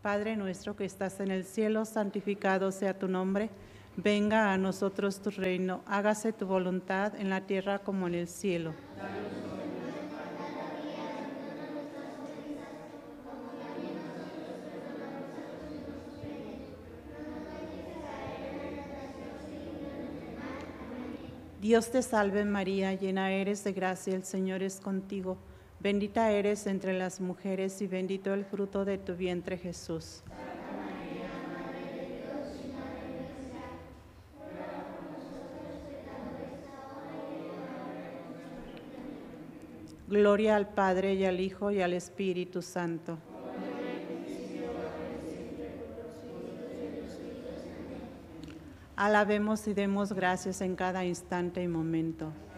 Padre nuestro que estás en el cielo, santificado sea tu nombre. Venga a nosotros tu reino. Hágase tu voluntad en la tierra como en el cielo. Dios te salve María, llena eres de gracia, el Señor es contigo. Bendita eres entre las mujeres y bendito el fruto de tu vientre Jesús. Gloria al Padre y al Hijo y al Espíritu Santo. Alabemos y demos gracias en cada instante y momento.